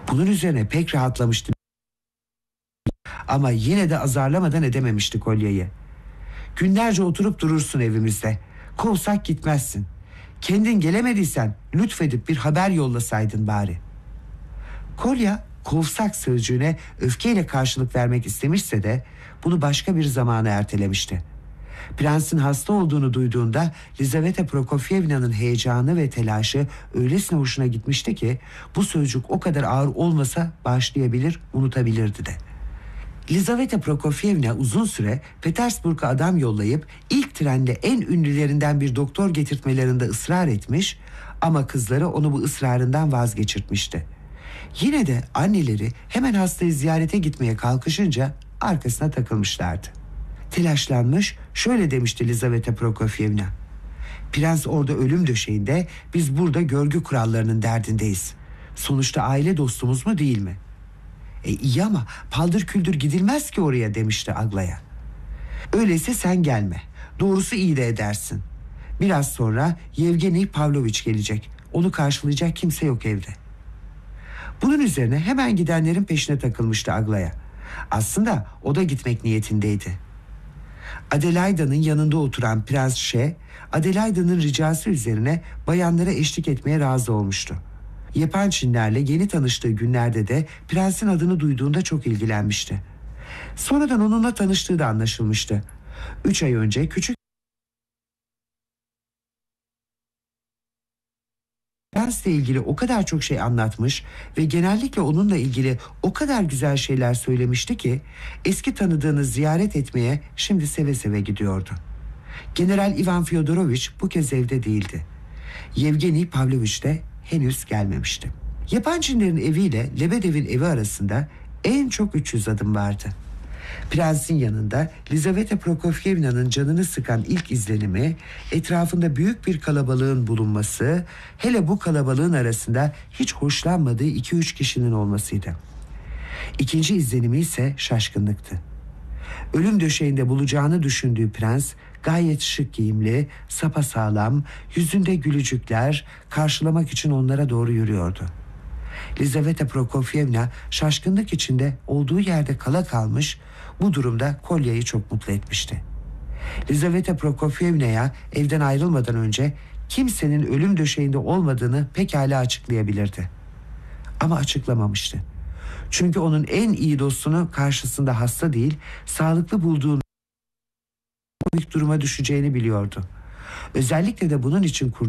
Bunun üzerine pek rahatlamıştı ama yine de azarlamadan edememişti Kolye'yi. Günlerce oturup durursun evimizde. Kovsak gitmezsin. Kendin gelemediysen lütfedip bir haber yollasaydın bari. Kolya kovsak sözcüğüne öfkeyle karşılık vermek istemişse de bunu başka bir zamana ertelemişti. Prensin hasta olduğunu duyduğunda Lizaveta Prokofyevna'nın heyecanı ve telaşı öylesine hoşuna gitmişti ki bu sözcük o kadar ağır olmasa bağışlayabilir, unutabilirdi de. Lizaveta Prokofyevna uzun süre Petersburg'a adam yollayıp ilk trende en ünlülerinden bir doktor getirtmelerinde ısrar etmiş ama kızları onu bu ısrarından vazgeçirtmişti. Yine de anneleri hemen hastayı ziyarete gitmeye kalkışınca arkasına takılmışlardı. Telaşlanmış şöyle demişti Lizaveta Prokofyevna: "Prens orada ölüm döşeğinde, biz burada görgü kurallarının derdindeyiz. Sonuçta aile dostumuz mu değil mi?" İyi ama paldır küldür gidilmez ki oraya demişti Aglaya. "Öyleyse sen gelme. Doğrusu iyi de edersin. Biraz sonra Yevgeni Pavlovich gelecek. Onu karşılayacak kimse yok evde." Bunun üzerine hemen gidenlerin peşine takılmıştı Aglaya. Aslında o da gitmek niyetindeydi. Adelaida'nın yanında oturan Prens Şe, Adelaida'nın ricası üzerine bayanlara eşlik etmeye razı olmuştu. Yepançinlerle yeni tanıştığı günlerde de prensin adını duyduğunda çok ilgilenmişti. Sonradan onunla tanıştığı da anlaşılmıştı. 3 ay önce küçük prensle ilgili o kadar çok şey anlatmış ve genellikle onunla ilgili o kadar güzel şeyler söylemişti ki eski tanıdığını ziyaret etmeye şimdi seve seve gidiyordu. General Ivan Fyodorovich bu kez evde değildi. Yevgeni Pavlovich de henüz gelmemişti. Yapançinlerin eviyle Lebedev'in evi arasında en çok 300 adım vardı. Prensin yanında Lizaveta Prokofyevna'nın canını sıkan ilk izlenimi etrafında büyük bir kalabalığın bulunması, hele bu kalabalığın arasında hiç hoşlanmadığı 2-3 kişinin olmasıydı. İkinci izlenimi ise şaşkınlıktı. Ölüm döşeğinde bulacağını düşündüğü prens gayet şık giyimli, sapasağlam, yüzünde gülücükler, karşılamak için onlara doğru yürüyordu. Lizaveta Prokofyevna şaşkınlık içinde olduğu yerde kala kalmış, bu durumda Kolya'yı çok mutlu etmişti. Lizaveta Prokofyevna'ya evden ayrılmadan önce kimsenin ölüm döşeğinde olmadığını pekala açıklayabilirdi. Ama açıklamamıştı. Çünkü onun en iyi dostunu karşısında hasta değil, sağlıklı bulduğu komik duruma düşeceğini biliyordu. Özellikle de bunun için